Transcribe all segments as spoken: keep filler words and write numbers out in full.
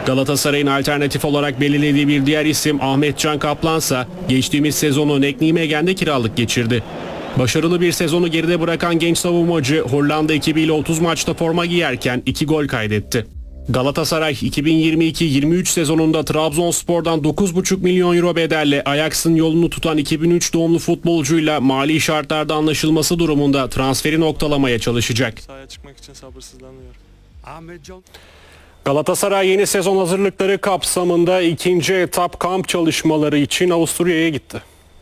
Galatasaray'ın alternatif olarak belirlediği bir diğer isim Ahmet Can Kaplansa geçtiğimiz sezonu N E C Nijmegen'de kiralık geçirdi. Başarılı bir sezonu geride bırakan genç savunmacı Hollanda ekibiyle otuz maçta forma giyerken iki gol kaydetti. Galatasaray iki bin yirmi iki yirmi üç sezonunda Trabzonspor'dan dokuz buçuk milyon euro bedelle Ajax'ın yolunu tutan iki bin üç doğumlu futbolcuyla mali şartlarda anlaşılması durumunda transferi noktalamaya çalışacak. Sahaya çıkmak için sabırsızlanıyorum. Galatasaray yeni sezon hazırlıkları kapsamında ikinci etap kamp çalışmaları için Avusturya'ya gitti.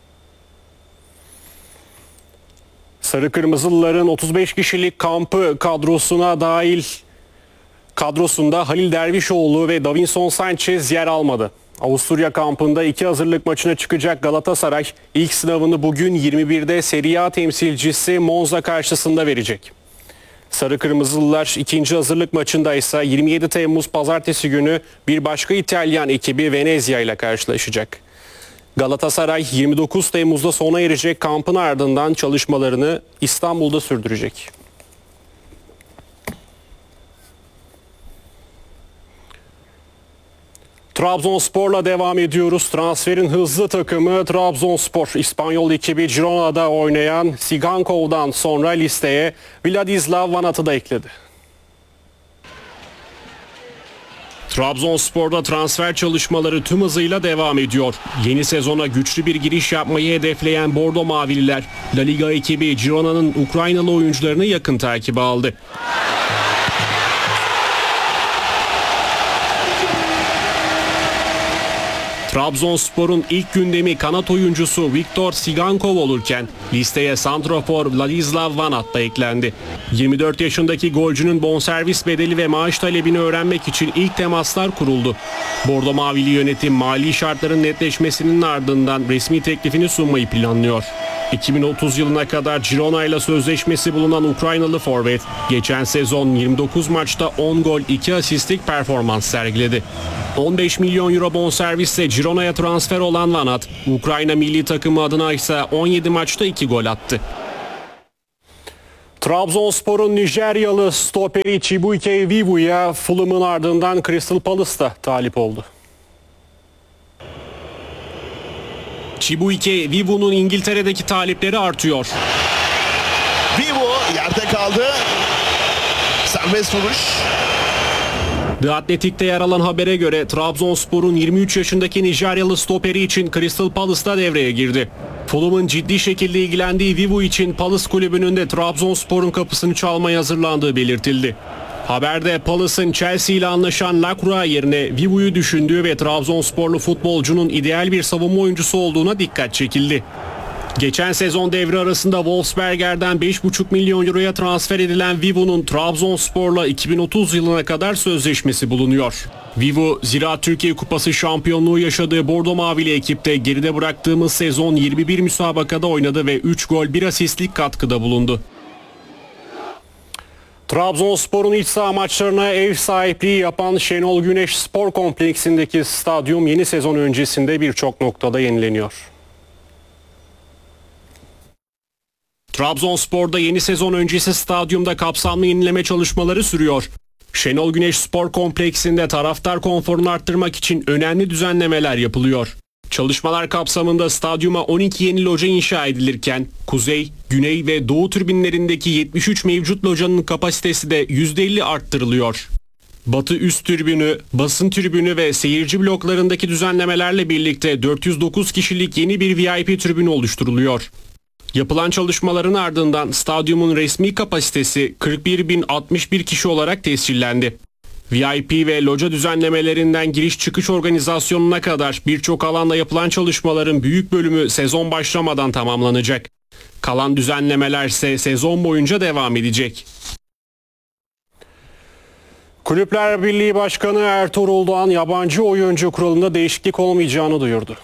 Sarı Kırmızılıların otuz beş kişilik kampı kadrosuna dahil kadrosunda Halil Dervişoğlu ve Davinson Sanchez yer almadı. Avusturya kampında iki hazırlık maçına çıkacak Galatasaray ilk sınavını bugün yirmi birde Serie A temsilcisi Monza karşısında verecek. Sarı Kırmızılılar ikinci hazırlık maçında ise yirmi yedi Temmuz Pazartesi günü bir başka İtalyan ekibi Venezia ile karşılaşacak. Galatasaray yirmi dokuz Temmuz'da sona erecek kampın ardından çalışmalarını İstanbul'da sürdürecek. Trabzonspor'la devam ediyoruz. Transferin hızlı takımı Trabzonspor. İspanyol ekibi Girona'da oynayan Sigankov'dan sonra listeye Vladislav Vanat'ı da ekledi. Trabzonspor'da transfer çalışmaları tüm hızıyla devam ediyor. Yeni sezona güçlü bir giriş yapmayı hedefleyen Bordo Mavililer, La Liga ekibi Girona'nın Ukraynalı oyuncularını yakın takibe aldı. Trabzonspor'un ilk gündemi kanat oyuncusu Viktor Sigankov olurken listeye santrafor Vladislav Vanat da eklendi. yirmi dört yaşındaki golcünün bonservis bedeli ve maaş talebini öğrenmek için ilk temaslar kuruldu. Bordo Mavili yönetim mali şartların netleşmesinin ardından resmi teklifini sunmayı planlıyor. iki bin otuz yılına kadar Girona ile sözleşmesi bulunan Ukraynalı forvet geçen sezon yirmi dokuz maçta on gol iki asistlik performans sergiledi. on beş milyon euro bonservisle Girona'ya transfer olan Vanat, Ukrayna milli takımı adına ise on yedi maçta iki gol attı. Trabzonspor'un Nijeryalı stoperi Chibuike Vivu'ya Fulham'ın ardından Crystal Palace'da talip oldu. Chibuike Vivu'nun İngiltere'deki talipleri artıyor. Vivu yerde kaldı. Serbest vuruş. The Athletic'te yer alan habere göre Trabzonspor'un yirmi üç yaşındaki Nijeryalı stoperi için Crystal Palace'da devreye girdi. Fulham'ın ciddi şekilde ilgilendiği Vivu için Palace kulübünün de Trabzonspor'un kapısını çalmaya hazırlandığı belirtildi. Haberde Palace'ın Chelsea ile anlaşan Lacroix yerine Vivu'yu düşündüğü ve Trabzonsporlu futbolcunun ideal bir savunma oyuncusu olduğuna dikkat çekildi. Geçen sezon devre arasında Wolfsberger'den beş buçuk milyon euroya transfer edilen Vivu'nun Trabzonspor'la iki bin otuz yılına kadar sözleşmesi bulunuyor. Vivu, Ziraat Türkiye Kupası şampiyonluğu yaşadığı Bordo Mavili ekipte geride bıraktığımız sezon yirmi bir müsabakada oynadı ve üç gol bir asistlik katkıda bulundu. Trabzonspor'un iç saha maçlarına ev sahipliği yapan Şenol Güneş Spor Kompleksindeki stadyum yeni sezon öncesinde birçok noktada yenileniyor. Trabzonspor'da yeni sezon öncesi stadyumda kapsamlı yenileme çalışmaları sürüyor. Şenol Güneş Spor Kompleksinde taraftar konforunu arttırmak için önemli düzenlemeler yapılıyor. Çalışmalar kapsamında stadyuma on iki yeni loca inşa edilirken kuzey, güney ve doğu tribünlerindeki yetmiş üç mevcut locanın kapasitesi de yüzde elli arttırılıyor. Batı üst tribünü, basın tribünü ve seyirci bloklarındaki düzenlemelerle birlikte dört yüz dokuz kişilik yeni bir V I P tribünü oluşturuluyor. Yapılan çalışmaların ardından stadyumun resmi kapasitesi kırk bir bin altmış bir kişi olarak tescillendi. V I P ve loca düzenlemelerinden giriş çıkış organizasyonuna kadar birçok alanda yapılan çalışmaların büyük bölümü sezon başlamadan tamamlanacak. Kalan düzenlemeler ise sezon boyunca devam edecek. Kulüpler Birliği Başkanı Ertuğrul Doğan yabancı oyuncu kuralında değişiklik olmayacağını duyurdu.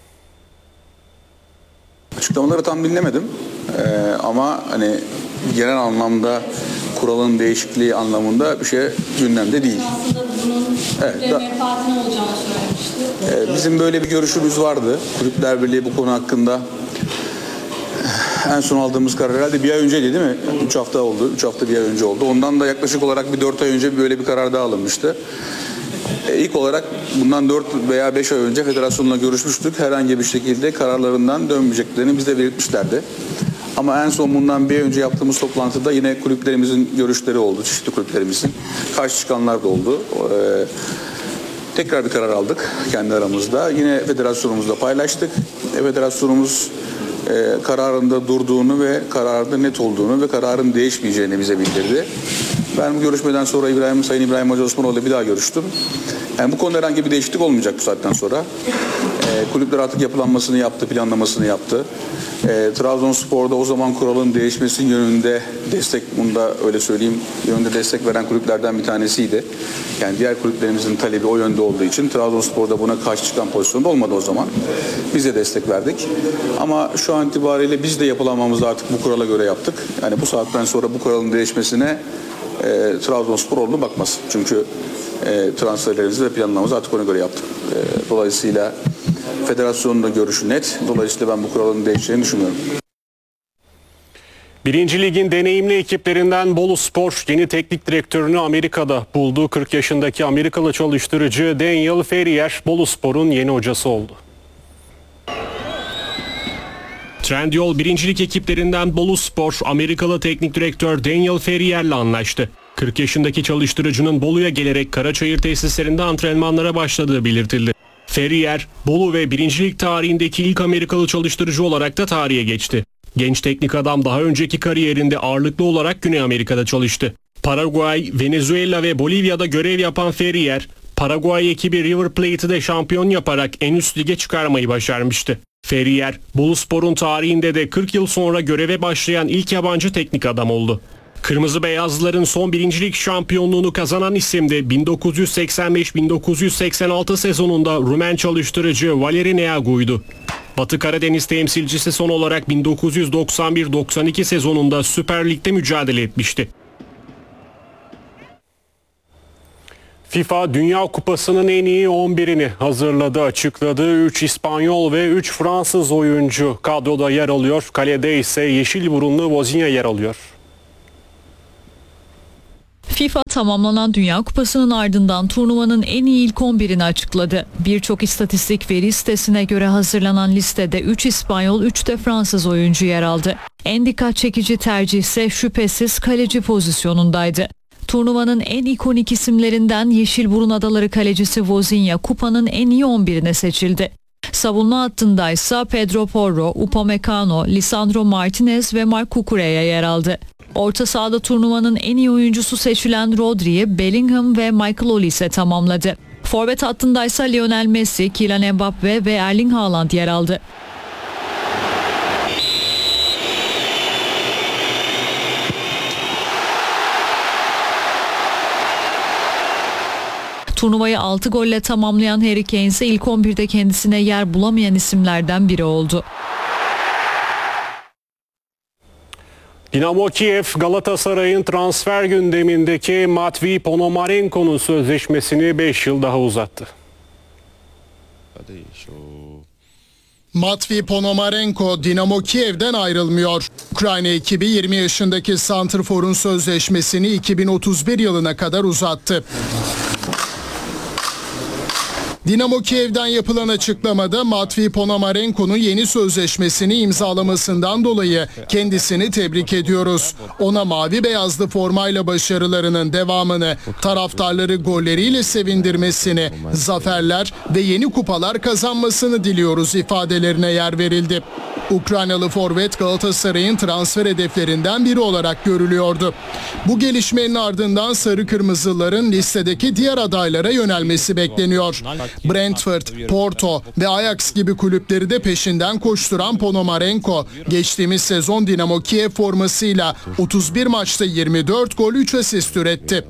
Açıklamaları tam dinlemedim ee, ama hani genel anlamda kuralın değişikliği anlamında bir şey gündemde değil. Aslında bunun evet, kulüplerin menfaatine olacağını söylemişti. E, bizim böyle bir görüşümüz vardı. Kulüpler Birliği bu konu hakkında En son aldığımız karar herhalde bir ay önceydi değil mi? üç hafta oldu. üç hafta bir ay önce oldu. Ondan da yaklaşık olarak bir dört ay önce böyle bir karar daha alınmıştı. E, ilk olarak bundan dört veya beş ay önce federasyonla görüşmüştük. Herhangi bir şekilde kararlarından dönmeyeceklerini bize belirtmişlerdi. Ama en son bundan bir ay önce yaptığımız toplantıda yine kulüplerimizin görüşleri oldu. Çeşitli kulüplerimizin. Karşı çıkanlar da oldu. E, tekrar bir karar aldık kendi aramızda. Yine federasyonumuzla paylaştık. E, federasyonumuz e, kararında durduğunu ve kararında net olduğunu ve kararın değişmeyeceğini bize bildirdi. Ben bu görüşmeden sonra İbrahim, Sayın İbrahim Hacı Osmanoğlu'yla bir daha görüştüm. Yani bu konuda herhangi bir değişiklik olmayacak bu saatten sonra. E, kulüpler artık yapılanmasını yaptı, planlamasını yaptı. E, Trabzonspor'da o zaman kuralın değişmesi yönünde destek, bunu da öyle söyleyeyim, yönünde destek veren kulüplerden bir tanesiydi. Yani diğer kulüplerimizin talebi o yönde olduğu için Trabzonspor'da buna karşı çıkan pozisyonda olmadı o zaman. Biz de destek verdik. Ama şu an itibariyle biz de yapılanmamızı artık bu kurala göre yaptık. Yani bu saatten sonra bu kuralın değişmesine E, Trabzonspor olduğunu bakmaz. Çünkü e, transferlerimizi ve planlamamızı artık ona göre yaptık. E, dolayısıyla federasyonun da görüşü net. Dolayısıyla ben bu kuralın değişeceğini düşünmüyorum. Birinci Lig'in deneyimli ekiplerinden Boluspor yeni teknik direktörünü Amerika'da buldu. kırk yaşındaki Amerikalı çalıştırıcı Daniel Ferrier Boluspor'un yeni hocası oldu. Trendyol birinci Lig ekiplerinden Boluspor Amerikalı teknik direktör Daniel Ferrier'le anlaştı. kırk yaşındaki çalıştırıcının Bolu'ya gelerek Karaçayır tesislerinde antrenmanlara başladığı belirtildi. Ferrier, Bolu ve birinci Lig tarihindeki ilk Amerikalı çalıştırıcı olarak da tarihe geçti. Genç teknik adam daha önceki kariyerinde ağırlıklı olarak Güney Amerika'da çalıştı. Paraguay, Venezuela ve Bolivya'da görev yapan Ferrier, Paraguay ekibi River Plate'i de şampiyon yaparak en üst lige çıkarmayı başarmıştı. Ferrier, Boluspor'un tarihinde de kırk yıl sonra göreve başlayan ilk yabancı teknik adam oldu. Kırmızı Beyazlıların son birinci Lig şampiyonluğunu kazanan isim de bin dokuz yüz seksen beş bin dokuz yüz seksen altı sezonunda Rumen çalıştırıcı Valeri Neagu'ydu. Batı Karadeniz temsilcisi son olarak bin dokuz yüz doksan bir doksan iki sezonunda Süper Lig'de mücadele etmişti. FIFA Dünya Kupası'nın en iyi on birini hazırladı, açıkladı. üç İspanyol ve üç Fransız oyuncu kadroda yer alıyor. Kalede ise yeşil burunlu Vozinha yer alıyor. FIFA tamamlanan Dünya Kupası'nın ardından turnuvanın en iyi ilk on birini açıkladı. Birçok istatistik veri sitesine göre hazırlanan listede üç İspanyol, üç de Fransız oyuncu yer aldı. En dikkat çekici tercih ise şüphesiz kaleci pozisyonundaydı. Turnuvanın en ikonik isimlerinden Yeşilburun Adaları kalecisi Vozinha kupanın en iyi on birine seçildi. Savunma hattındaysa Pedro Porro, Upamecano, Lisandro Martinez ve Marc Cucureya yer aldı. Orta sahada turnuvanın en iyi oyuncusu seçilen Rodri'yi Bellingham ve Michael Olise tamamladı. Forvet hattındaysa Lionel Messi, Kylian Mbappe ve Erling Haaland yer aldı. Turnuvayı altı golle tamamlayan Harry Kane ise ilk on birde kendisine yer bulamayan isimlerden biri oldu. Dinamo Kiev, Galatasaray'ın transfer gündemindeki Matvei Ponomarenko'nun sözleşmesini beş yıl daha uzattı. Matvei Ponomarenko Dinamo Kiev'den ayrılmıyor. Ukrayna ekibi yirmi yaşındaki santrforun sözleşmesini iki bin otuz bir yılına kadar uzattı. Dinamo Kiev'den yapılan açıklamada Matvei Ponomarenko'nun yeni sözleşmesini imzalamasından dolayı kendisini tebrik ediyoruz. Ona mavi beyazlı formayla başarılarının devamını, taraftarları golleriyle sevindirmesini, zaferler ve yeni kupalar kazanmasını diliyoruz ifadelerine yer verildi. Ukraynalı forvet Galatasaray'ın transfer hedeflerinden biri olarak görülüyordu. Bu gelişmenin ardından sarı kırmızıların listedeki diğer adaylara yönelmesi bekleniyor. Brentford, Porto ve Ajax gibi kulüpleri de peşinden koşturan Ponomarenko, geçtiğimiz sezon Dinamo Kiev formasıyla otuz bir maçta yirmi dört gol, üç asist üretti.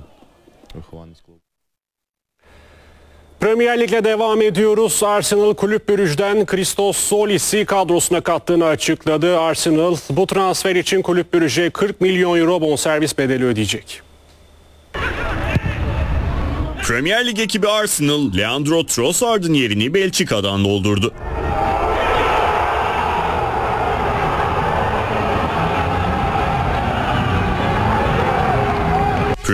Premier Lig'le devam ediyoruz. Arsenal Kulüp Brugge'den Christos Solis'i kadrosuna kattığını açıkladı. Arsenal bu transfer için Kulüp Brugge'e kırk milyon euro bonservis bedeli ödeyecek. Premier Lig ekibi Arsenal, Leandro Trossard'ın yerini Belçika'dan doldurdu.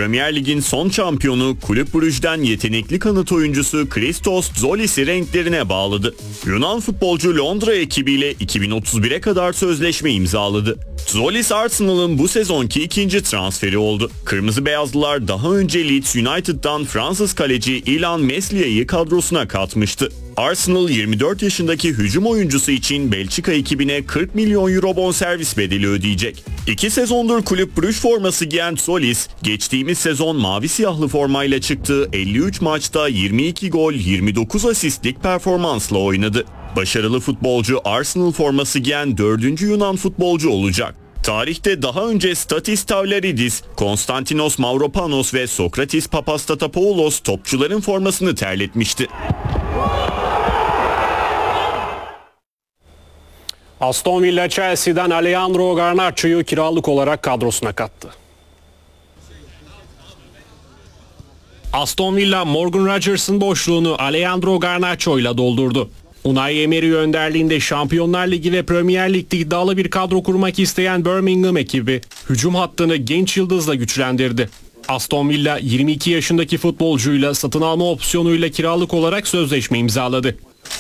Premier Lig'in son şampiyonu Kulüp Brugge'den yetenekli kanat oyuncusu Christos Zolis'i renklerine bağladı. Yunan futbolcu Londra ekibiyle iki bin otuz bire kadar sözleşme imzaladı. Zolis Arsenal'ın bu sezonki ikinci transferi oldu. Kırmızı Beyazlılar daha önce Leeds United'dan Fransız kaleci Ilan Meslia'yı kadrosuna katmıştı. Arsenal yirmi dört yaşındaki hücum oyuncusu için Belçika ekibine kırk milyon euro bonservis bedeli ödeyecek. İki sezondur Kulüp Brugge forması giyen Zolis, geçtiğimiz sezon mavi siyahlı formayla çıktığı elli üç maçta yirmi iki gol, yirmi dokuz asistlik performansla oynadı. Başarılı futbolcu Arsenal forması giyen dördüncü Yunan futbolcu olacak. Tarihte daha önce Statis Tavlaridis, Konstantinos Mavropanos ve Sokratis Papastatopoulos topçuların formasını terletmişti. Aston Villa Chelsea'den Alejandro Garnacho'yu kiralık olarak kadrosuna kattı. Aston Villa Morgan Rodgers'ın boşluğunu Alejandro Garnacho ile doldurdu. Unai Emery önderliğinde Şampiyonlar Ligi ve Premier Lig'de iddialı bir kadro kurmak isteyen Birmingham ekibi hücum hattını genç yıldızla güçlendirdi. Aston Villa yirmi iki yaşındaki futbolcuyla satın alma opsiyonuyla kiralık olarak sözleşme imzaladı.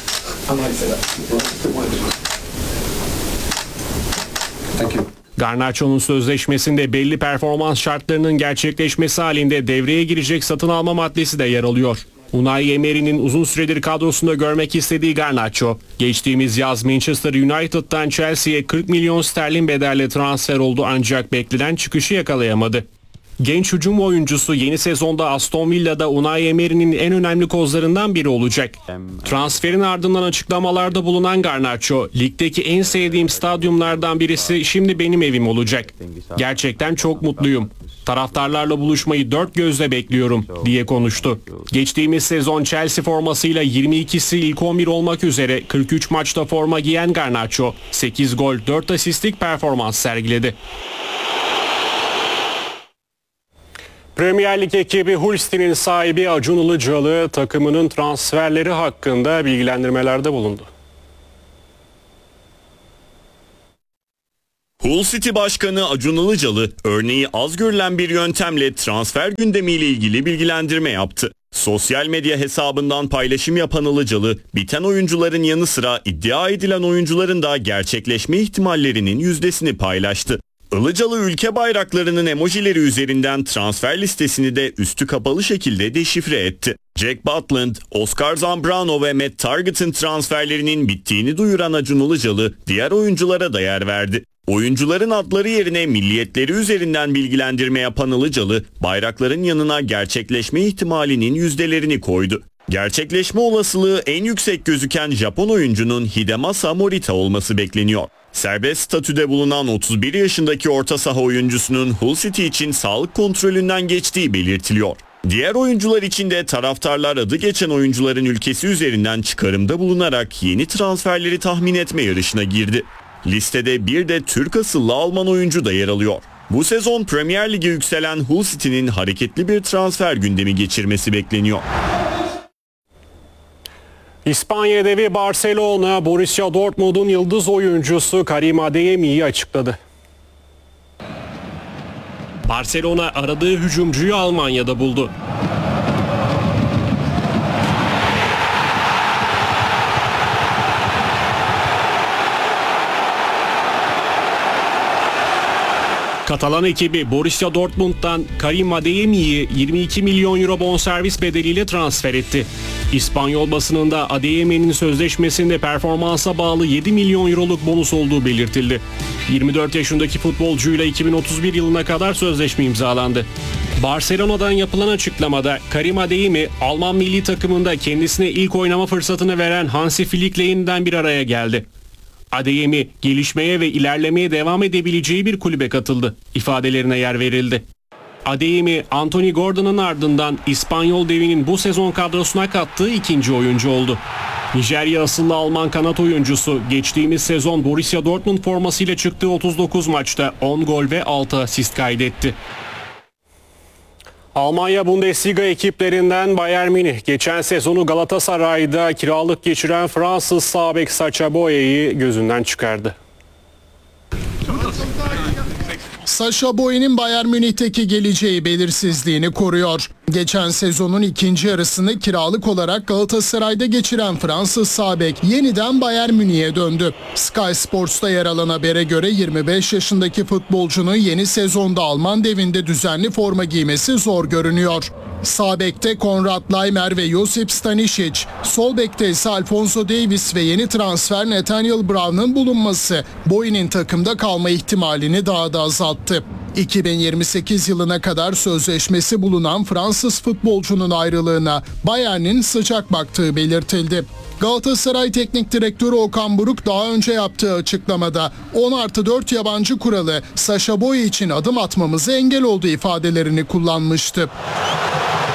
Garnacho'nun sözleşmesinde belli performans şartlarının gerçekleşmesi halinde devreye girecek satın alma maddesi de yer alıyor. Unai Emery'nin uzun süredir kadrosunda görmek istediği Garnacho, geçtiğimiz yaz Manchester United'dan Chelsea'ye kırk milyon sterlin bedelle transfer oldu ancak beklenen çıkışı yakalayamadı. Genç hücum oyuncusu yeni sezonda Aston Villa'da Unai Emery'nin en önemli kozlarından biri olacak. Transferin ardından açıklamalarda bulunan Garnacho, ligdeki en sevdiğim stadyumlardan birisi şimdi benim evim olacak. Gerçekten çok mutluyum. Taraftarlarla buluşmayı dört gözle bekliyorum diye konuştu. Geçtiğimiz sezon Chelsea formasıyla yirmi ikisi ilk on bir olmak üzere kırk üç maçta forma giyen Garnacho, sekiz gol dört asistlik performans sergiledi. Premier Lig ekibi Hull City'nin sahibi Acun Ilıcalı takımının transferleri hakkında bilgilendirmelerde bulundu. Hull City Başkanı Acun Ilıcalı, örneği az görülen bir yöntemle transfer gündemiyle ilgili bilgilendirme yaptı. Sosyal medya hesabından paylaşım yapan Ilıcalı, biten oyuncuların yanı sıra iddia edilen oyuncuların da gerçekleşme ihtimallerinin yüzdesini paylaştı. Ilıcalı ülke bayraklarının emojileri üzerinden transfer listesini de üstü kapalı şekilde deşifre etti. Jack Butland, Oscar Zambrano ve Matt Targett'ın transferlerinin bittiğini duyuran Acun Ilıcalı diğer oyunculara da yer verdi. Oyuncuların adları yerine milliyetleri üzerinden bilgilendirme yapan Ilıcalı, bayrakların yanına gerçekleşme ihtimalinin yüzdelerini koydu. Gerçekleşme olasılığı en yüksek gözüken Japon oyuncunun Hidemasa Morita olması bekleniyor. Serbest statüde bulunan otuz bir yaşındaki orta saha oyuncusunun Hull City için sağlık kontrolünden geçtiği belirtiliyor. Diğer oyuncular için de taraftarlar adı geçen oyuncuların ülkesi üzerinden çıkarımda bulunarak yeni transferleri tahmin etme yarışına girdi. Listede bir de Türk asıllı Alman oyuncu da yer alıyor. Bu sezon Premier Lig'e yükselen Hull City'nin hareketli bir transfer gündemi geçirmesi bekleniyor. İspanya devi Barcelona, Borussia Dortmund'un yıldız oyuncusu Karim Adeyemi'yi açıkladı. Barcelona aradığı hücumcuyu Almanya'da buldu. Katalan ekibi Borussia Dortmund'dan Karim Adeyemi'yi yirmi iki milyon euro bonservis bedeliyle transfer etti. İspanyol basınında Adeyemi'nin sözleşmesinde performansa bağlı yedi milyon euroluk bonus olduğu belirtildi. yirmi dört yaşındaki futbolcuyla iki bin otuz bir yılına kadar sözleşme imzalandı. Barcelona'dan yapılan açıklamada Karim Adeyemi, Alman milli takımında kendisine ilk oynama fırsatını veren Hansi Flick'le yeniden bir araya geldi. Adeyemi gelişmeye ve ilerlemeye devam edebileceği bir kulübe katıldı ifadelerine yer verildi. Adeyemi, Anthony Gordon'un ardından İspanyol devinin bu sezon kadrosuna kattığı ikinci oyuncu oldu. Nijerya asıllı Alman kanat oyuncusu geçtiğimiz sezon Borussia Dortmund formasıyla çıktığı otuz dokuz maçta on gol ve altı asist kaydetti. Almanya Bundesliga ekiplerinden Bayern Münih geçen sezonu Galatasaray'da kiralık geçiren Fransız sağ bek Sacha Boey'i gözünden çıkardı. Sacha Boey'nin Bayern Münih'teki geleceği belirsizliğini koruyor. Geçen sezonun ikinci yarısını kiralık olarak Galatasaray'da geçiren Fransız sağ bek yeniden Bayern Münih'e döndü. Sky Sports'ta yer alan habere göre yirmi beş yaşındaki futbolcunun yeni sezonda Alman devinde düzenli forma giymesi zor görünüyor. Sağ bekte Konrad Laimer ve Josip Stanisic, sol bekte ise Alphonso Davies ve yeni transfer Nathaniel Brown'un bulunması Boey'nin takımda kalma ihtimalini daha da azalttı. iki bin yirmi sekiz yılına kadar sözleşmesi bulunan Fransız futbolcunun ayrılığına Bayern'in sıcak baktığı belirtildi. Galatasaray Teknik Direktörü Okan Buruk daha önce yaptığı açıklamada on artı dört yabancı kuralı Sacha Boey için adım atmamıza engel oldu ifadelerini kullanmıştı.